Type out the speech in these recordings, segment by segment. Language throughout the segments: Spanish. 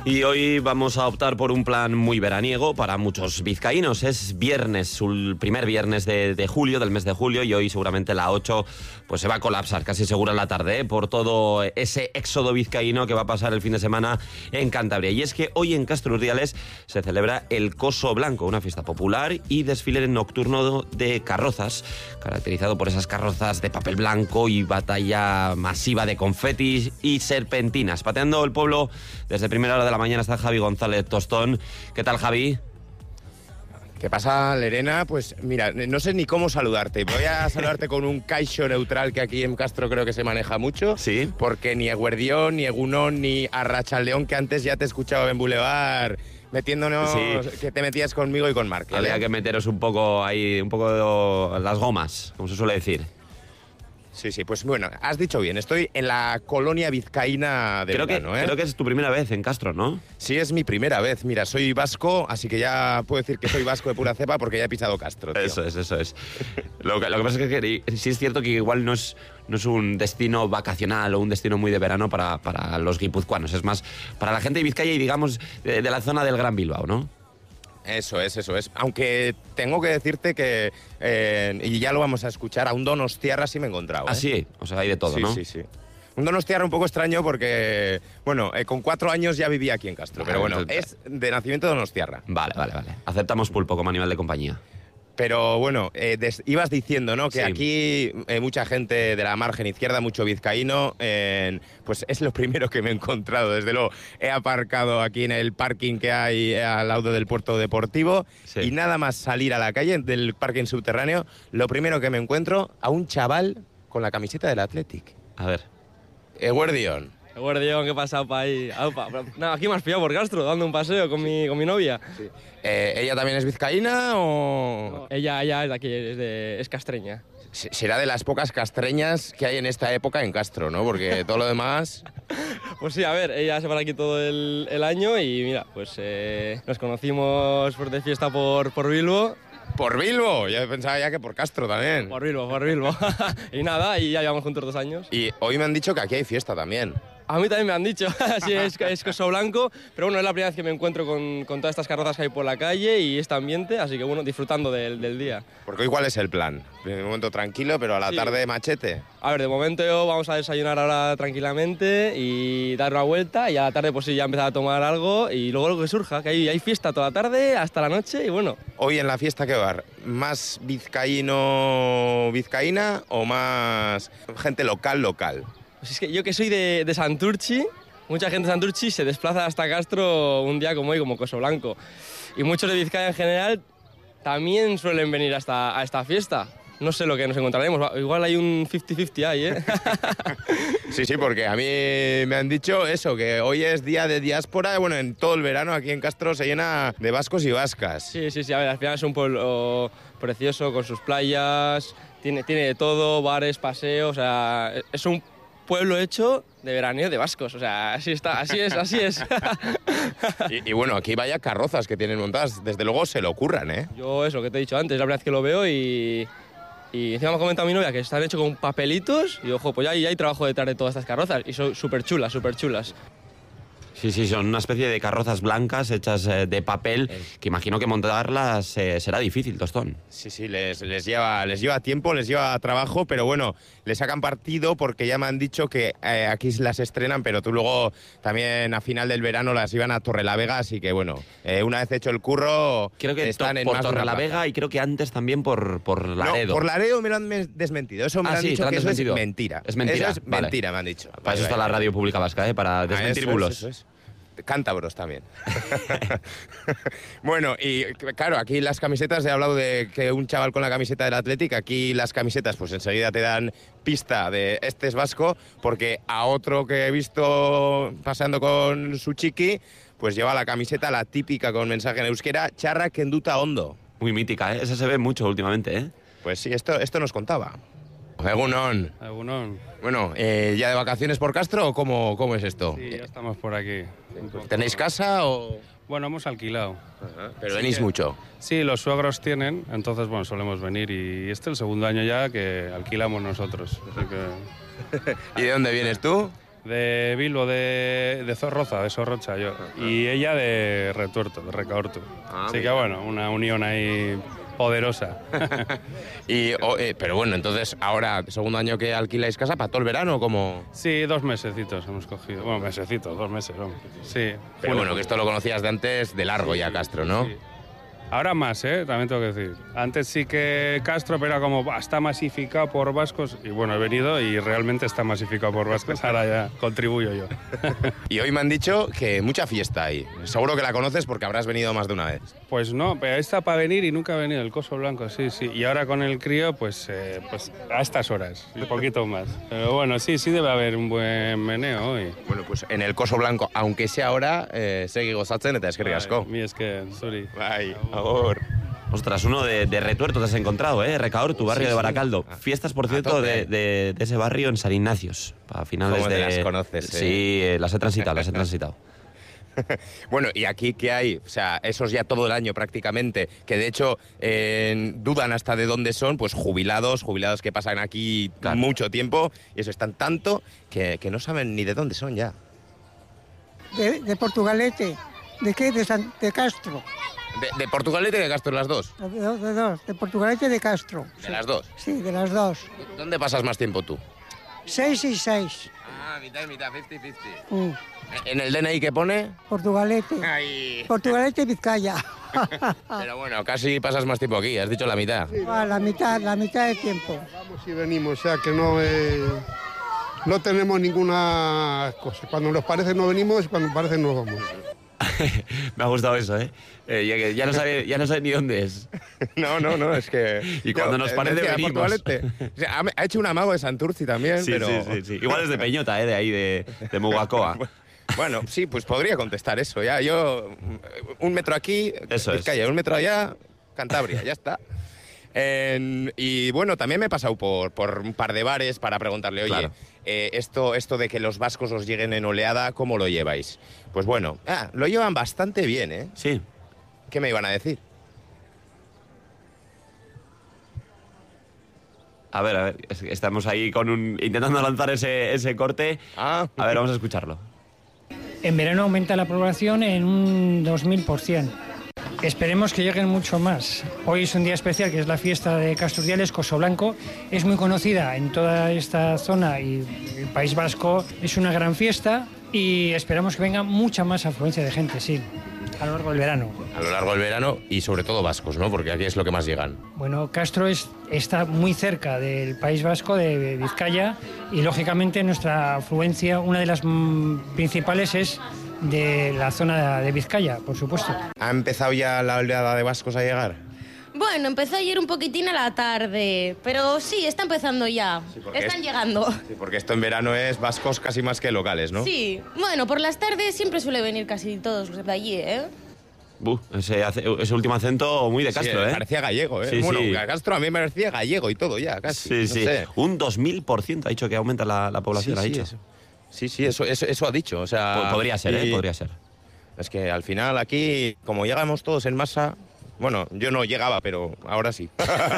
Y hoy vamos a optar por un plan muy veraniego para muchos vizcaínos. Es viernes, el primer viernes de julio, del mes de julio, y hoy seguramente la 8 pues se va a colapsar, casi segura la tarde, por todo ese éxodo vizcaíno que va a pasar el fin de semana en Cantabria. Y es que hoy en Castro Urdiales se celebra el Coso Blanco, una fiesta popular y desfile nocturno de carrozas, caracterizado por esas carrozas de papel blanco y batalla masiva de confetis y serpentinas. Pateando el pueblo desde primera hora de la mañana está Javi González Tostón. ¿Qué tal, Javi? ¿Qué pasa, Lerena? Pues mira, no sé ni cómo saludarte. Voy a saludarte con un caixo neutral que aquí en Castro creo que se maneja mucho. Sí. Porque ni Eguerdión, ni Egunón, ni Arrachaldeón, que antes ya te escuchaba en Boulevard metiéndonos, sí, que te metías conmigo y con Marc. Había que meteros un poco ahí, un poco las gomas, como se suele decir. Sí, pues bueno, has dicho bien, estoy en la colonia vizcaína de verano, Creo que es tu primera vez en Castro, ¿no? Sí, es mi primera vez. Mira, soy vasco, así que ya puedo decir que soy vasco de pura cepa porque ya he pisado Castro, tío. Eso es. Lo que pasa es que sí es cierto que igual no es un destino vacacional o un destino muy de verano para los guipuzcoanos. Es más para la gente de Vizcaya y, digamos, de la zona del Gran Bilbao, ¿no? Eso es. Aunque tengo que decirte que, y ya lo vamos a escuchar, a un donostiarra sí me he encontrado. Ah, sí, o sea, hay de todo, sí, ¿no? Sí. Un donostiarra un poco extraño porque, bueno, con 4 años ya vivía aquí en Castro, pero bueno, es de nacimiento donostiarra. Vale. Aceptamos pulpo como animal de compañía. Pero bueno, ibas diciendo, ¿no? Que sí, aquí mucha gente de la margen izquierda, mucho vizcaíno, pues es lo primero que me he encontrado. Desde luego, he aparcado aquí en el parking que hay al lado del puerto deportivo, sí, y nada más salir a la calle del parking subterráneo, lo primero que me encuentro a un chaval con la camiseta del Athletic. A ver. Eguerdión. Eguerdión, ¿qué pasa, pa' ahí? Aupa. Nada, aquí me has pillado por Castro, dando un paseo con mi novia. Sí. ¿Ella también es vizcaína o...? No, ella es de aquí, es castreña. Será de las pocas castreñas que hay en esta época en Castro, ¿no? Porque todo lo demás... Pues sí, a ver, ella se para aquí todo el año y mira, pues nos conocimos de fiesta por Bilbo. ¿Por Bilbo? Yo pensaba ya que por Castro también. Por Bilbo. Y nada, y ya llevamos juntos 2 años. Y hoy me han dicho que aquí hay fiesta también. A mí también me han dicho, sí, es Coso Blanco, pero bueno, es la primera vez que me encuentro con todas estas carrozas que hay por la calle y este ambiente, así que bueno, disfrutando del día. Porque hoy, ¿cuál es el plan? De momento tranquilo, pero a la tarde machete. A ver, de momento vamos a desayunar ahora tranquilamente y dar una vuelta, y a la tarde pues sí, ya empezar a tomar algo y luego lo que surja, que hay fiesta toda la tarde hasta la noche y bueno. Hoy en la fiesta, ¿qué va? ¿Más vizcaína o más gente local? Pues es que yo que soy de Santurchi, mucha gente de Santurchi se desplaza hasta Castro un día como hoy, como Coso Blanco. Y muchos de Vizcaya en general también suelen venir a esta fiesta. No sé lo que nos encontraremos, igual hay un 50-50 ahí, ¿eh? Sí, porque a mí me han dicho eso, que hoy es día de diáspora, bueno, en todo el verano aquí en Castro se llena de vascos y vascas. Sí, a ver, al final es un pueblo precioso con sus playas, tiene de todo, bares, paseos, o sea, es un pueblo hecho de veraneo de vascos, o sea, así es. Y bueno, aquí vaya carrozas que tienen montadas, desde luego se lo ocurran, ¿eh? Yo eso que te he dicho antes, la primera vez que lo veo y encima me ha comentado mi novia que están hechos con papelitos y ojo, pues ya hay trabajo detrás de todas estas carrozas y son súper chulas. Sí, son una especie de carrozas blancas hechas de papel, que imagino que montarlas será difícil, Tostón. Sí, les lleva tiempo, les lleva trabajo, pero bueno, le sacan partido porque ya me han dicho que aquí las estrenan, pero tú luego también a final del verano las iban a Torrelavega, así que bueno, una vez hecho el curro, creo que están en por Torrelavega y creo que antes también por Laredo. No, por Laredo me lo han desmentido, eso me lo han dicho que eso es mentira. Es mentira, eso es mentira, me han dicho. Para eso está la Radio Pública Vasca, para desmentir bulos. Eso es. Cántabros también. Bueno, y claro, aquí las camisetas, he hablado de que un chaval con la camiseta del Athletic, aquí las camisetas pues enseguida te dan pista de este es vasco, porque a otro que he visto pasando con su chiqui, pues lleva la camiseta, la típica con mensaje en euskera, txarra kenduta ondo. Muy mítica, ¿eh? Esa se ve mucho últimamente, ¿eh? Pues sí, esto nos contaba. Egunon. Bueno, ¿ya de vacaciones por Castro o cómo es esto? Sí, ya estamos por aquí. ¿Tenéis casa o...? Bueno, hemos alquilado. Ajá, pero venís mucho. Sí, los suegros tienen, entonces bueno, solemos venir y este es el segundo año ya que alquilamos nosotros. Así que... ¿Y de dónde vienes tú? de Bilbo, de Zorroza, de Sorrocha, yo. Y ella de Retuerto, de Recaortu. Así que bueno, una unión ahí poderosa. Pero bueno, entonces ahora, segundo año que alquiláis casa, ¿para todo el verano como? Sí, 2 mesecitos hemos cogido. Bueno, mesecitos, 2 meses, hombre. Sí. Pero bueno, que esto lo conocías de antes de largo ya, Castro, ¿no? Sí. Ahora más, también tengo que decir. Antes sí que Castro, pero era como, está masificado por vascos. Y bueno, he venido y realmente está masificado por vascos. Ahora ya contribuyo yo. Y hoy me han dicho que mucha fiesta hay. Seguro que la conoces porque habrás venido más de una vez. Pues no, pero está para venir y nunca ha venido el Coso Blanco, sí. Y ahora con el crío, pues a estas horas, un poquito más. Pero bueno, sí debe haber un buen meneo hoy. Bueno, pues en el Coso Blanco, aunque sea ahora, segi gozatzen eta eskerrik asko. Mi esker, zuri. Bye. Ostras, uno de Retuerto te has encontrado, Recaor, tu barrio de Baracaldo. Fiestas, por cierto, de ese barrio en San Ignacios. Para finales ¿Cómo de... te las conoces? Sí, las he transitado. Bueno, ¿y aquí qué hay? O sea, esos ya todo el año prácticamente, que de hecho dudan hasta de dónde son, pues jubilados que pasan aquí mucho tiempo, y eso están tanto que no saben ni de dónde son ya. De Portugalete. ¿De qué? De Castro. ¿De Portugalete y de Castro, las dos? De dos. De Portugalete y de Castro. ¿De las dos? Sí, de las dos. ¿Dónde pasas más tiempo tú? 6 y 6. Ah, mitad y mitad, 50-50. ¿En el DNI qué pone? Portugalete. Ay. Portugalete y Vizcaya. Pero bueno, casi pasas más tiempo aquí, has dicho la mitad. La mitad del tiempo. Vamos y venimos, o sea que no tenemos ninguna cosa. Cuando nos parece no venimos y cuando nos parece no vamos. Me ha gustado eso, ya no sabe ni dónde es. No, es que... Y cuando nos parece venimos. O sea, ha hecho un amago de Santurci también, Sí, pero... sí. Igual es de Peñota, de ahí, de Mugacoa. Bueno, sí, pues podría contestar eso. Ya, yo, 1 metro aquí, Eso Vizcaya, 1 metro allá, Cantabria, ya está. Y bueno, también me he pasado por un par de bares para preguntarle, oye, claro. Esto de que los vascos os lleguen en oleada, ¿cómo lo lleváis? Pues bueno, lo llevan bastante bien, ¿eh? Sí. ¿Qué me iban a decir? A ver, estamos ahí intentando lanzar ese corte. A ver, vamos a escucharlo. En verano aumenta la población en un 2000%. Esperemos que lleguen mucho más. Hoy es un día especial, que es la fiesta de Casturdiales, Coso Blanco. Es muy conocida en toda esta zona y el País Vasco. Es una gran fiesta y esperamos que venga mucha más afluencia de gente, sí, a lo largo del verano. A lo largo del verano y sobre todo vascos, ¿no? Porque aquí es lo que más llegan. Bueno, Castro está muy cerca del País Vasco, de Vizcaya, y lógicamente nuestra afluencia, una de las principales es de la zona de Vizcaya, por supuesto. ¿Ha empezado ya la oleada de vascos a llegar? Bueno, empezó ayer un poquitín a la tarde, pero sí, está empezando ya. Sí, están llegando. Sí, porque esto en verano es vascos casi más que locales, ¿no? Sí, bueno, por las tardes siempre suele venir casi todos los de allí, ¿eh? Ese último acento muy de Castro, Parecía gallego, ¿eh? Sí, bueno, sí. A Castro a mí me parecía gallego y todo ya, casi. Sí. No sé. Un 2000% ha dicho que aumenta la población, ha dicho. Eso ha dicho, o sea... Podría ser, podría ser. Es que al final aquí, como llegamos todos en masa... Bueno, yo no llegaba, pero ahora sí.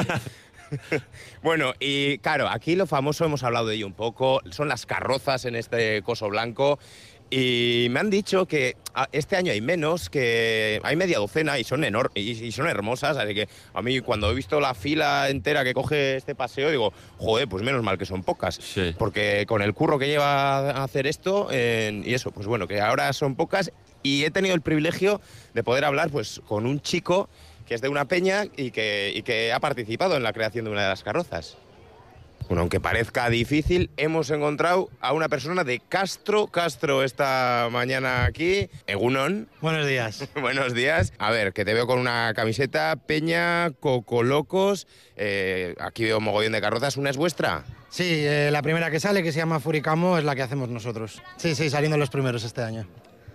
Bueno, y claro, aquí lo famoso, hemos hablado de ello un poco, son las carrozas en este Coso Blanco. Y me han dicho que este año hay menos, que hay media docena y son hermosas. Así que a mí cuando he visto la fila entera que coge este paseo, digo, joder, pues menos mal que son pocas. Sí. Porque con el curro que lleva a hacer esto, y eso, pues bueno, que ahora son pocas. Y he tenido el privilegio de poder hablar pues con un chico que es de una peña y que ha participado en la creación de una de las carrozas. Bueno, aunque parezca difícil, hemos encontrado a una persona de Castro esta mañana aquí. Egunon. Buenos días. Buenos días. A ver, que te veo con una camiseta Peña Cocolocos. Aquí veo un mogollón de carrozas. ¿Una es vuestra? Sí, la primera que sale, que se llama Furicamo, es la que hacemos nosotros. Sí, saliendo los primeros este año.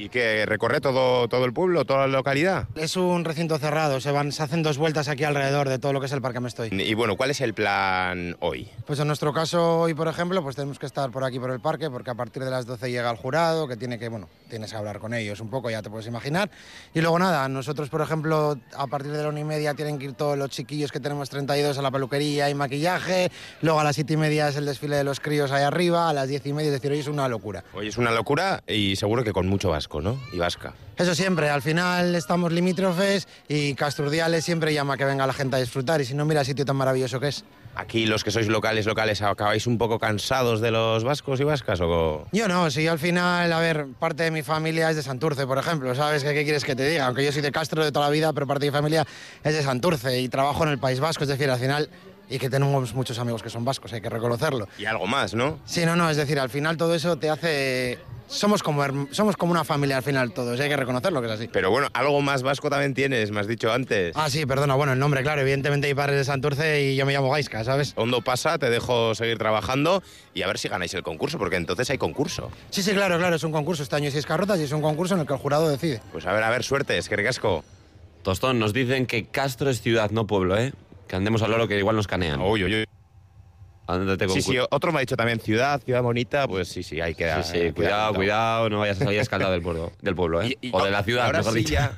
¿Y que recorre todo el pueblo, toda la localidad? Es un recinto cerrado, se hacen 2 vueltas aquí alrededor de todo lo que es el Parque Amestoy. Y bueno, ¿cuál es el plan hoy? Pues en nuestro caso hoy, por ejemplo, pues tenemos que estar por aquí por el parque, porque a partir de las 12 llega el jurado, que tienes que hablar con ellos un poco, ya te puedes imaginar. Y luego nada, nosotros, por ejemplo, a partir de la 1:30 tienen que ir todos los chiquillos que tenemos 32 a la peluquería y maquillaje, luego a las 7:30 es el desfile de los críos ahí arriba, a las 10:30, es decir, hoy es una locura. Hoy es una locura y seguro que con mucho vasco, ¿no? Y vasca. Eso siempre, al final estamos limítrofes y Casturdiales siempre llama a que venga la gente a disfrutar, y si no, mira el sitio tan maravilloso que es. Aquí los que sois locales, ¿acabáis un poco cansados de los vascos y vascas o...? Yo no, si yo al final, a ver, parte de mi familia es de Santurce, por ejemplo, ¿sabes? ¿Qué quieres que te diga? Aunque yo soy de Castro de toda la vida, pero parte de mi familia es de Santurce y trabajo en el País Vasco, es decir, al final... Y que tenemos muchos amigos que son vascos, hay que reconocerlo. Y algo más, ¿no? Sí, no, es decir, al final todo eso te hace... Somos como una familia al final todos, hay que reconocerlo que es así. Pero bueno, algo más vasco también tienes, me has dicho antes. Ah, sí, perdona, bueno, el nombre, claro, evidentemente mi padre es de Santurce y yo me llamo Gaisca, ¿sabes? Hondo pasa, te dejo seguir trabajando y a ver si ganáis el concurso, porque entonces hay concurso. Sí, claro, es un concurso, este año hay 6 carrozas y es un concurso en el que el jurado decide. Pues a ver, suerte, es que ricasco. Tostón, nos dicen que Castro es ciudad, no pueblo, ¿eh? Que andemos al loro que igual nos canean. Uy. Sí, otro me ha dicho también ciudad bonita, pues sí, hay que... Sí, cuidado, no vayas a salir escaldado del pueblo, ¿eh? O de la ciudad, mejor dicho. Ya...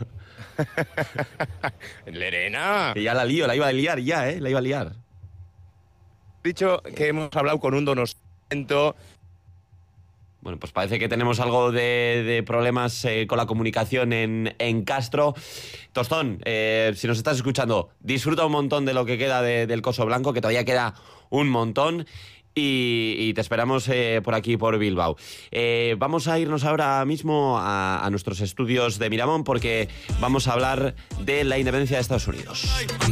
Lerena. Que ya la iba a liar ya, la iba a liar. Dicho que hemos hablado con un donoscento. Bueno, pues parece que tenemos algo de problemas con la comunicación en Castro. Tostón, si nos estás escuchando, disfruta un montón de lo que queda del Coso Blanco, que todavía queda un montón, y te esperamos por aquí, por Bilbao. Vamos a irnos ahora mismo a nuestros estudios de Miramón, porque vamos a hablar de la independencia de Estados Unidos.